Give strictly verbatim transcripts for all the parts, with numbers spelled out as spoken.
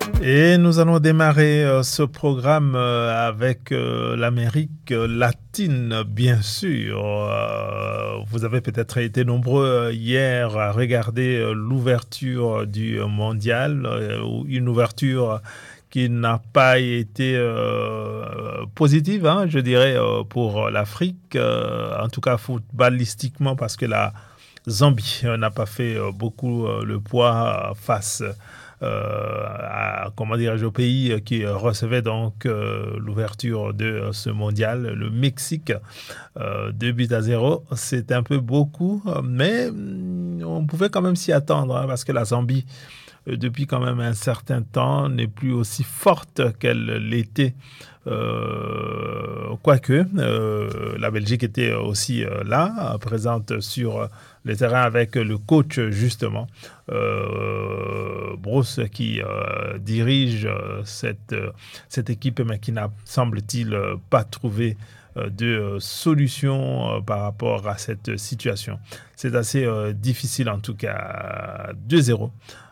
Et nous allons démarrer euh, ce programme euh, avec euh, l'Amérique latine, bien sûr. Euh, vous avez peut-être été nombreux euh, hier à regarder euh, l'ouverture du mondial, euh, ou une ouverture qui n'a pas été euh, positive, hein, je dirais, euh, pour l'Afrique, euh, en tout cas footballistiquement, parce que la Zambie euh, n'a pas fait euh, beaucoup euh, le poids euh, face euh, à, comment dirais-je, au pays qui recevait donc euh, l'ouverture de euh, ce mondial, le Mexique, euh, deux buts à zéro. C'est un peu beaucoup, mais mm, on pouvait quand même s'y attendre, hein, parce que la Zambie, euh, depuis quand même un certain temps, n'est plus aussi forte qu'elle l'était. Euh, quoique, euh, la Belgique était aussi euh, là, présente sur le terrain avec le coach, justement, euh, Bruce, qui euh, dirige euh, cette, euh, cette équipe, mais qui n'a, semble-t-il, euh, pas trouvé euh, de euh, solution euh, par rapport à cette situation. C'est assez euh, difficile, en tout cas. deux zéro.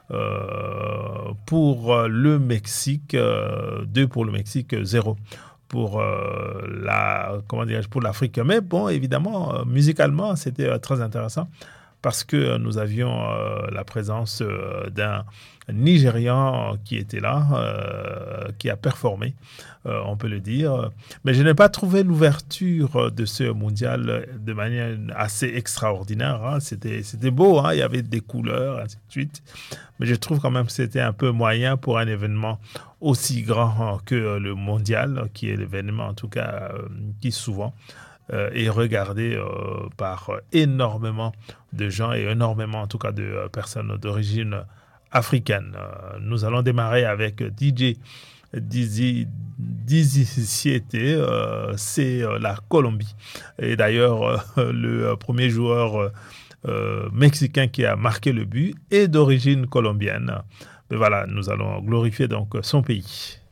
Euh, pour le Mexique, euh, deux pour le Mexique, zéro pour euh, la comment dirais-je pour l'Afrique. Mais bon, évidemment, euh, musicalement, c'était euh, très intéressant parce que euh, nous avions euh, la présence euh, d'un Nigérian qui était là, euh, qui a performé, euh, on peut le dire. Mais je n'ai pas trouvé l'ouverture de ce mondial de manière assez extraordinaire, hein. C'était, c'était beau, hein. Il y avait des couleurs, ainsi de suite. Mais je trouve quand même que c'était un peu moyen pour un événement aussi grand que le mondial, qui est l'événement en tout cas euh, qui souvent euh, est regardé euh, par énormément de gens et énormément en tout cas de euh, personnes d'origine africaine. Euh, nous allons démarrer avec D J Dizzy Dizzy Siete, euh, c'est euh, la Colombie. Et d'ailleurs, euh, le euh, premier joueur euh, euh, mexicain qui a marqué le but est d'origine colombienne. Mais voilà, nous allons glorifier donc son pays.